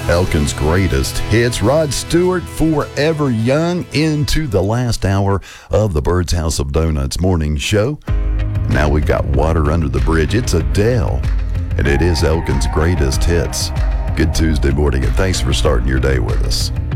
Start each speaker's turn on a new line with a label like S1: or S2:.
S1: Elkin's greatest hits. Rod Stewart, Forever Young, into the last hour of the Bird's House of Donuts morning show. Now we've got Water Under the Bridge. It's Adele, and it is Elkin's greatest hits. Good Tuesday morning, and thanks for starting your day with us.